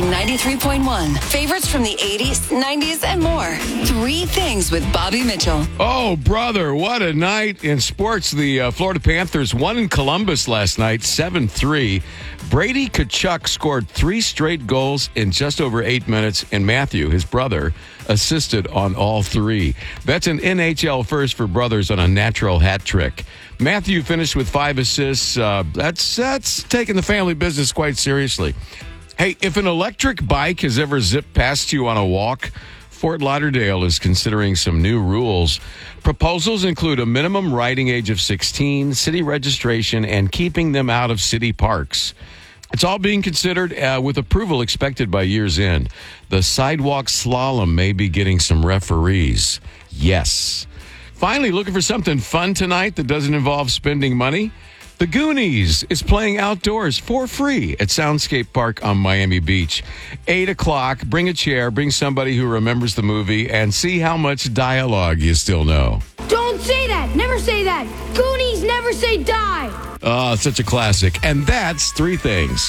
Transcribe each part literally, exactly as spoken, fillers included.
ninety-three point one. Favorites from the eighties, nineties, and more. Three Things with Bobby Mitchell. Oh, brother, what a night in sports. The uh, Florida Panthers won in Columbus last night, seven three. Brady Tkachuk scored three straight goals in just over eight minutes, and Matthew, his brother, assisted on all three. That's an N H L first for brothers on a natural hat trick. Matthew finished with five assists. Uh, that's that's taking the family business quite seriously. Hey, if an electric bike has ever zipped past you on a walk, Fort Lauderdale is considering some new rules. Proposals include a minimum riding age of sixteen, city registration, and keeping them out of city parks. It's all being considered uh, with approval expected by year's end. The sidewalk slalom may be getting some referees. Yes. Finally, looking for something fun tonight that doesn't involve spending money? The Goonies is playing outdoors for free at Soundscape Park on Miami Beach. Eight o'clock, bring a chair, bring somebody who remembers the movie, and see how much dialogue you still know. Don't say that! Never say that! Goonies never say die! Oh, such a classic. And that's Three Things.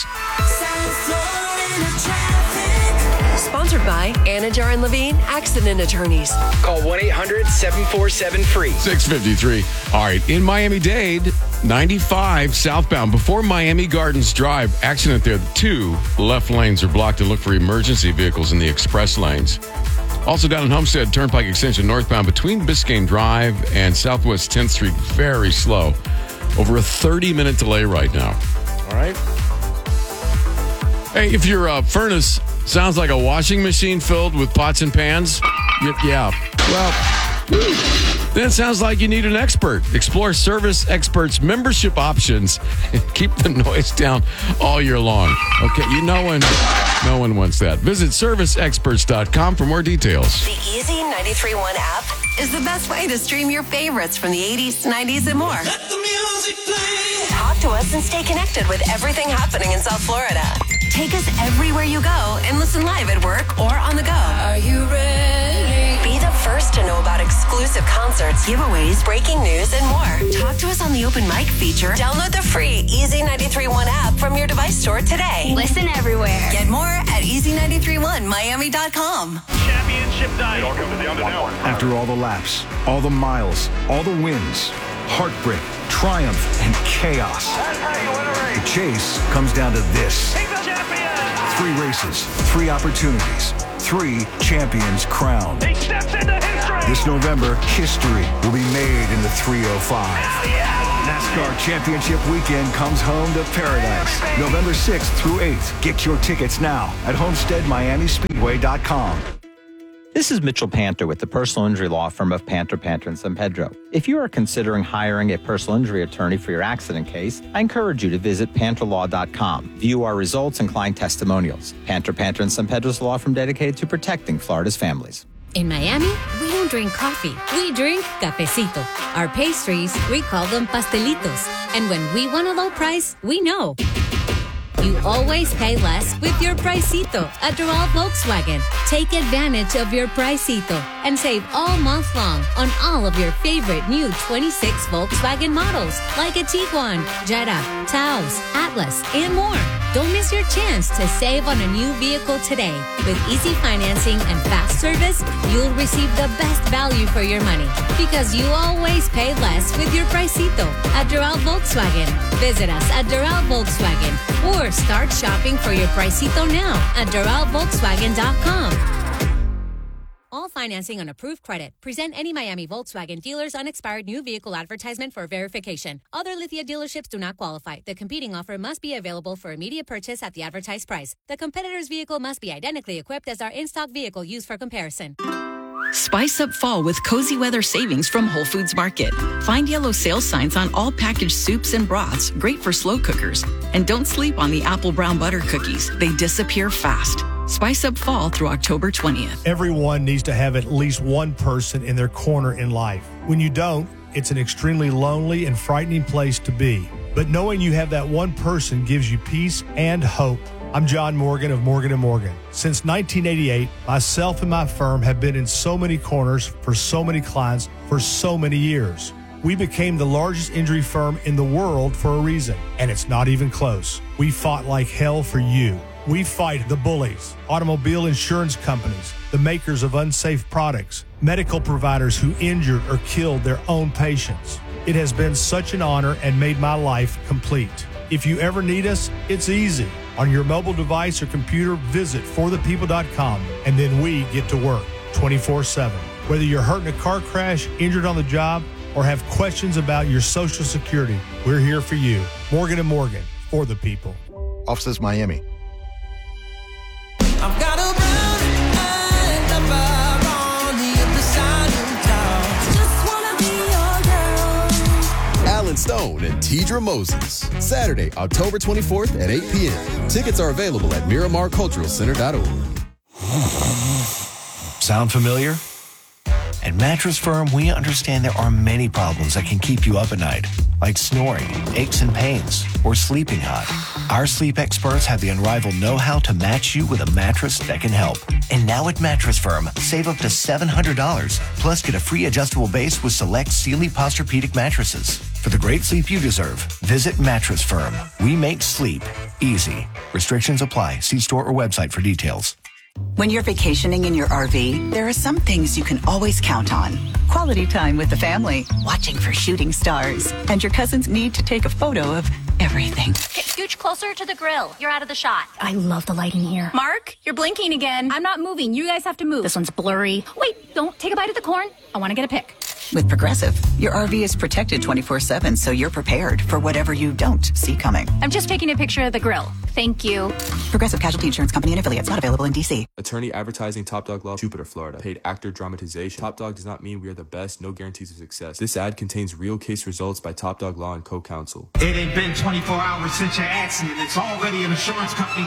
Sponsored by Anajar and Levine Accident Attorneys. Call one eight hundred seven four seven free. six fifty-three. All right, in Miami-Dade, ninety-five southbound before Miami Gardens Drive. Accident there. Two left lanes are blocked to look for emergency vehicles in the express lanes. Also down in Homestead, Turnpike Extension northbound between Biscayne Drive and Southwest tenth Street. Very slow. Over a thirty-minute delay right now. All right. Hey, if your uh, furnace sounds like a washing machine filled with pots and pans, y- yeah, well, then it sounds like you need an expert. Explore Service Experts membership options and keep the noise down all year long. Okay, you know when no one wants that. Visit service experts dot com for more details. The Easy ninety-three point one app is the best way to stream your favorites from the eighties, nineties, and more. Let the music play. Talk to us and stay connected with everything happening in South Florida. Take us everywhere you go and listen live at work or on the go. Are you ready? Be the first to know about exclusive concerts, giveaways, breaking news, and more. Talk to us on the open mic feature. Download the free Easy ninety-three point one app from your device store today. Listen everywhere. Get more at easy nine three one miami dot com. Championship night. After all the laps, all the miles, all the wins, heartbreak, triumph, and chaos, the chase comes down to this. Three races, three opportunities, three champions crowned. He steps into history. This November, history will be made in the three oh five. NASCAR Championship Weekend comes home to paradise. November sixth through eighth. Get your tickets now at homestead miami speedway dot com. This is Mitchell Panter with the personal injury law firm of Panter, Panter, and San Pedro. If you are considering hiring a personal injury attorney for your accident case, I encourage you to visit panter law dot com. View our results and client testimonials. Panter, Panter, and San Pedro's law firm dedicated to protecting Florida's families. In Miami, we don't drink coffee. We drink cafecito. Our pastries, we call them pastelitos. And when we want a low price, we know. You always pay less with your Pricito at Doral Volkswagen. Take advantage of your Pricito and save all month long on all of your favorite new twenty-six Volkswagen models like a Tiguan, Jetta, Taos, Atlas, and more. Don't miss your chance to save on a new vehicle today. With easy financing and fast service, you'll receive the best value for your money because you always pay less with your Pricito at Doral Volkswagen. Visit us at Doral Volkswagen or start shopping for your Pricito now at doral volkswagen dot com. All financing on approved credit. Present any Miami Volkswagen dealer's unexpired new vehicle advertisement for verification. Other Lithia dealerships do not qualify. The competing offer must be available for immediate purchase at the advertised price. The competitor's vehicle must be identically equipped as our in-stock vehicle used for comparison. Spice up fall with cozy weather savings from Whole Foods Market. Find yellow sales signs on all packaged soups and broths, great for slow cookers. And don't sleep on the apple brown butter cookies. They disappear fast. Spice up fall through October twentieth. Everyone needs to have at least one person in their corner in life. When you don't, it's an extremely lonely and frightening place to be. But knowing you have that one person gives you peace and hope. I'm John Morgan of Morgan and Morgan. Since nineteen eighty-eight, myself and my firm have been in so many corners for so many clients for so many years. We became the largest injury firm in the world for a reason, and it's not even close. We fought like hell for you. We fight the bullies, automobile insurance companies, the makers of unsafe products, medical providers who injured or killed their own patients. It has been such an honor and made my life complete. If you ever need us, it's easy. On your mobile device or computer, visit for the people dot com, and then we get to work twenty-four seven. Whether you're hurt in a car crash, injured on the job, or have questions about your Social Security, we're here for you. Morgan and Morgan, for the people. Offices Miami. I've got a brown and a bar on the other side of town. Just wanna be your girl. Alan Stone and Tidra Moses. Saturday, October twenty-fourth at eight p.m. Tickets are available at miramar cultural center dot org. Sound familiar? At Mattress Firm, we understand there are many problems that can keep you up at night, like snoring, aches and pains, or sleeping hot. Our sleep experts have the unrivaled know-how to match you with a mattress that can help. And now at Mattress Firm, save up to seven hundred dollars, plus get a free adjustable base with select Sealy Posturepedic mattresses. For the great sleep you deserve, visit Mattress Firm. We make sleep easy. Restrictions apply. See store or website for details. When you're vacationing in your R V, there are some things you can always count on. Quality time with the family, watching for shooting stars, and your cousin's need to take a photo of everything. Okay, scooch closer to the grill. You're out of the shot. I love the lighting here. Mark, you're blinking again. I'm not moving. You guys have to move. This one's blurry. Wait, don't take a bite of the corn. I want to get a pic. With Progressive, your R V is protected twenty-four seven, so you're prepared for whatever you don't see coming. I'm just taking a picture of the grill. Thank you. Progressive Casualty Insurance Company and affiliates, not available in D C. Attorney advertising Top Dog Law, Jupiter, Florida. Paid actor dramatization. Top Dog does not mean we are the best. No guarantees of success. This ad contains real case results by Top Dog Law and co-counsel. It ain't been twenty-four hours since your accident. It's already an insurance company